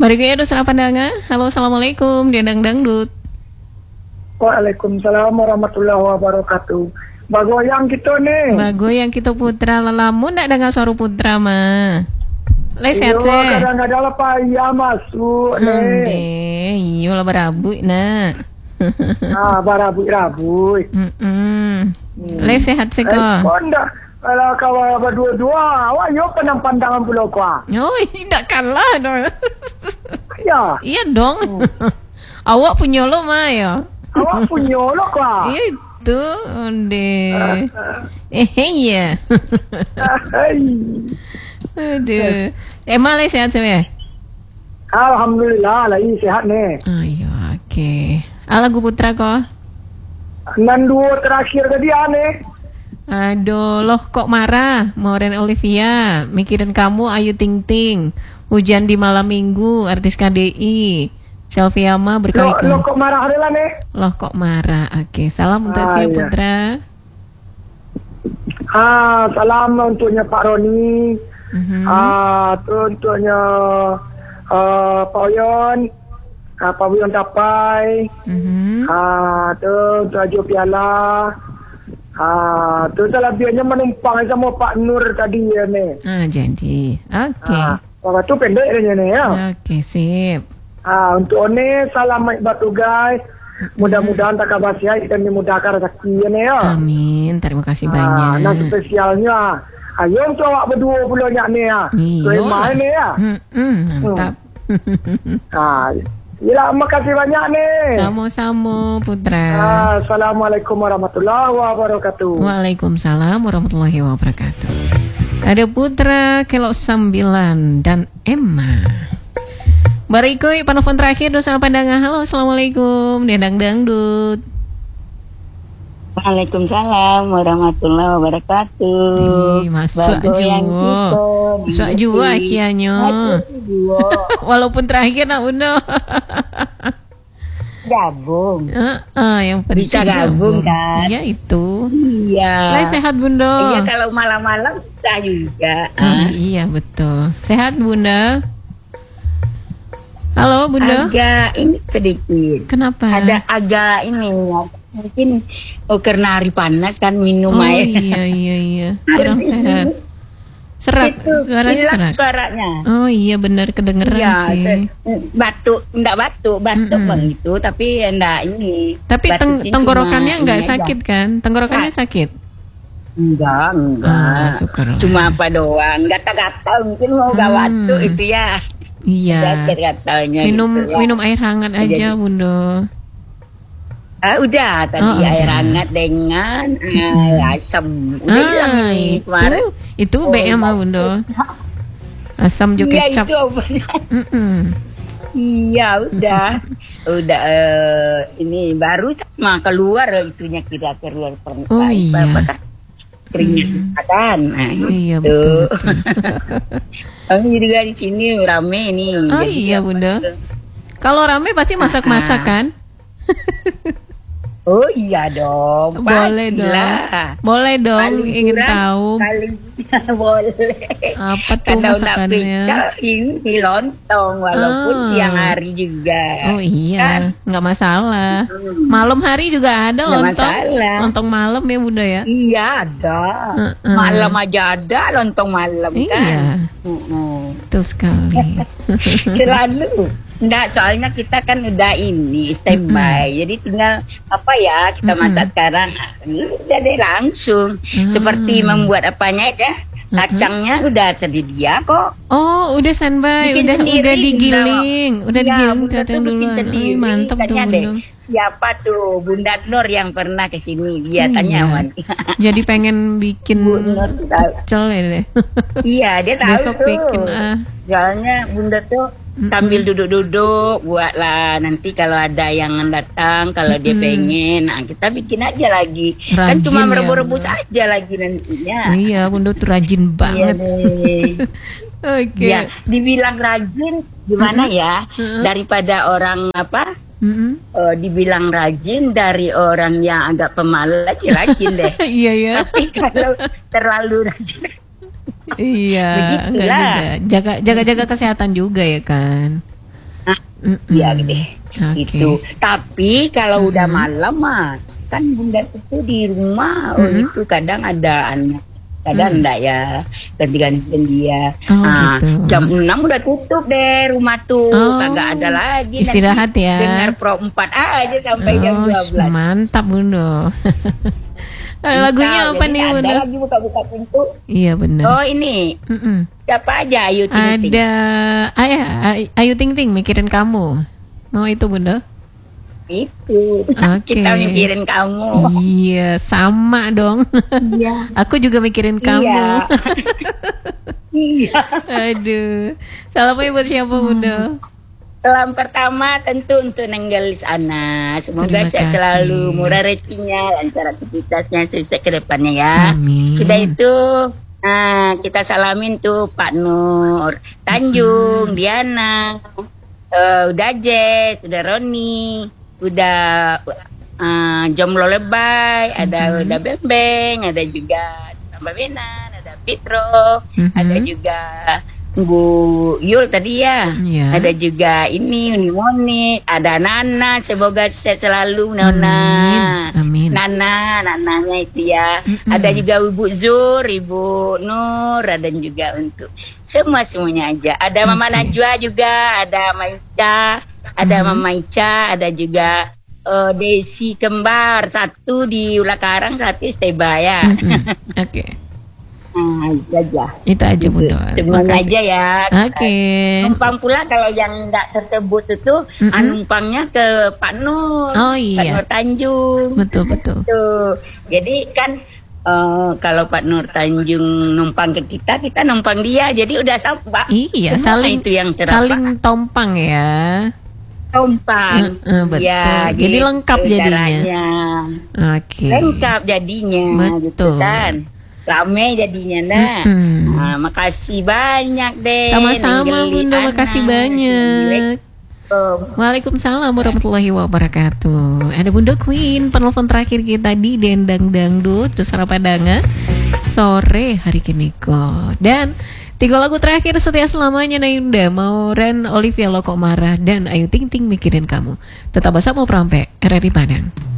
Barikaya dosa pandangan. Halo, assalamualaikum. Dendang dangdut. Waalaikumsalam warahmatullahi wabarakatuh. Bagoyang kita nih. Bagoyang kita putra lelamun ndak dengar suara putra mah. Le sehat. Kadang-kadang apa iya masuk nih. Iyo lah barabu nah. Barabu. Le sehat sih kok. Kalau kau berdua-dua, awak yo pandang-pandangan pulau kau. Oh, tidak kalah dong. Ya. Iya dong. Awak punya lo mah ya. Awak punya lo kau. Itu deh. Iya. Aduh. Emang le sehat sih? Alhamdulillah, lagi sehat nih. Ayo, oke. Lagu putra kok? Dan dua terakhir tadi aneh. Aduh, loh kok marah? Maureen Olivia, mikirin kamu Ayu Ting Ting. Hujan di malam minggu, artis KDI. Selviama berkali-kali. Loh kok marah adalah nih? Loh kok marah? Oke, salam untuk Sia Putra. Salam untuknya Pak Roni. Untuknya Pak Oyon. Pak Buyon Tapai. Untuk Ajo Piala. Tu salah biarnya menumpang sama Pak Nur tadi ya nih. Jadi, oke. Waktu tu pendek dia nih ya. Oke, sip. Untuk One salam baik batu guys. Mudah-mudahan tak kabar sihat dan dimudahkan rezeki ya nih ya. Amin, terima kasih banyak. Nah spesialnya, ayo untuk awak berdua pulangnya nih ya. Terima nih ya. Mantap. Gila, makasih banyak nih. Sama-sama Putra. Assalamualaikum warahmatullahi wabarakatuh. Waalaikumsalam warahmatullahi wabarakatuh. Ada Putra, Kelok 9 dan Emma. Barikoi panelpon terakhir dosa pandangan. Halo, assalamualaikum. Dendang dangdut. Waalaikumsalam warahmatullahi wabarakatuh. Masuk jua akhirnya. Walaupun terakhir nak Bunda. Gabung. Yang penting bisa gabung kan? Iya itu. Iya. Lai sehat Bunda. Iya kalau malam-malam bisa juga. Iya betul. Sehat Bunda. Halo Bunda. Agak ini sedikit. Kenapa? Ada agak ini ya. Mungkin karena hari panas kan minum air. Iya. Kurang sehat. Serak, suaranya serak. Suaranya. Oh iya benar kedengeran sih. Batuk bang itu, tapi enggak ini. Tapi tenggorokannya enggak sakit kan? Tenggorokannya sakit? Enggak. Cuma apa doang, gatal-gatal mungkin mau batuk itu ya. Iya. Minum air hangat aja Bunda. Udah tadi air hangat dengan asam. Itu BM Bunda. Asam juga kecap. Iya udah ini baru sama keluar itunya keluar permukaan. Keringetan. Iya betul. Kami juga di sini rame nih. Iya Bunda. Kalau rame pasti masak-masak kan? Oh iya dong. Boleh dong. Ingin tahu. Boleh. Apa tuh masakannya? Ini lontong walaupun siang hari juga. Oh iya, nggak masalah. Malam hari juga ada lontong. Lontong malam ya Bunda ya? Iya ada. Malam aja ada lontong malam kan. Iya. Betul sekali. Selalu. Enggak, soalnya kita kan udah ini standby. Jadi tinggal kita masak sekarang. Udah deh langsung. Seperti membuat apanya ya. Kacangnya udah tersedia kok. Oh, udah standby, udah digiling. Udah digiling kacang dulu. Mantap tuh Bunda. Siapa tuh Bunda Nur yang pernah ke sini? Dia tanya Jadi pengen bikin pecel ya deh. Iya, dia tahu. Besok bikin Soalnya Bunda tuh sambil duduk-duduk buatlah nanti kalau ada yang datang kalau dia pengen kita bikin aja lagi rajin, kan cuma merebus aja lagi nantinya. Iya Bunda tuh rajin banget. Oke. Ya dibilang rajin gimana ya daripada orang dibilang rajin dari orang yang agak pemalas rajin deh. Iya ya. Tapi kalau terlalu rajin Iya, jaga kesehatan juga ya kan. Iya gitu. Oke. Itu. Tapi kalau udah malam mah kan bunda itu di rumah itu kadang ada anak, kadang enggak ya, ganti-gantian dia. Oh, gitu. Jam 6 udah tutup deh rumah tuh, kagak ada lagi. Istirahat Nanti ya. Dengar pro 4 aja sampai jam 12. Mantap Bunda. Lagunya apa nih Bunda? Ada lagi buka-buka pintu. Iya benar. Oh ini. Siapa aja Ayu Ting Ting? Ada Ayu Ting Ting mikirin kamu. Mau itu Bunda? Itu. Oke. Kita mikirin kamu. Iya, sama dong. Iya. Aku juga mikirin kamu. Iya. Iya. Aduh. Salamnya buat siapa Bunda? Salam pertama tentu untuk Nenggelis Ana. Semoga Terima sehat kasih. selalu, murah rezekinya, lancar aktivitasnya, sukses ke depannya ya. Amin. Sudah itu kita salamin tuh Pak Nur, Tanjung, Diana, udah Jack, udah Roni, udah Jomblo Lebay, ada udah Bembeng, ada juga Mbak Benan, ada Pitro, ada juga Bu Yul tadi ya. Iya. Ada juga ini Unimonik, ada Nana, semoga sehat selalu Nona. Amin. Nananya itu ya. Ada juga Ibu Zur, Ibu Nur, ada juga untuk semuanya aja. Ada Mama Najwa juga, ada Maica, ada Mama Ica, ada juga Desi kembar, satu di Ulakarang, satu Isteba ya. Oke. Itu aja. Itu aja Bunda. Semuanya aja ya. Oke. Numpang pula kalau yang enggak tersebut itu numpangnya ke Pak Nur. Oh Pak iya. Nur Tanjung. Betul. Tuh. Jadi kan kalau Pak Nur Tanjung numpang ke kita numpang dia. Jadi udah sama. Iya, Semua saling itu yang terapa. saling tompang ya. Tompang. Betul. Ya, Jadi lengkap jadinya. caranya. Oke. Lengkap jadinya. Gitu Betul. kan. Rame jadinya nah. Makasih banyak deh. Sama-sama Nenggeli Bunda, Ana. makasih banyak. Waalaikumsalam warahmatullahi wabarakatuh. Ada Bunda Queen, penelpon terakhir kita di Dendang Dangdut Pusara Padanga sore hari kini kok. Dan 3 lagu terakhir setia selamanya Nayunda, Mauren Olivia Lokomara dan Ayu Ting Ting mikirin kamu. Tetap bersama Prampe RRI Padang.